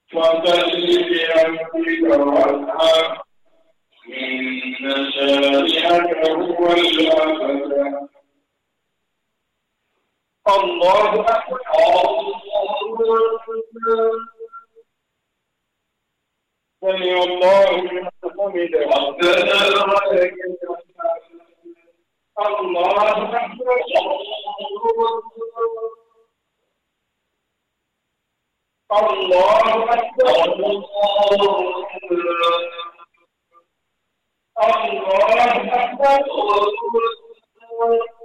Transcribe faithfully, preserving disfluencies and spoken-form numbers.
فصل لربك وانحر إن شانئك هو الأبتر. الله أكبر. سمع الله لمن حمده. ربنا ولك الحمد. الله أكبر. الله أكبر. الله أكبر.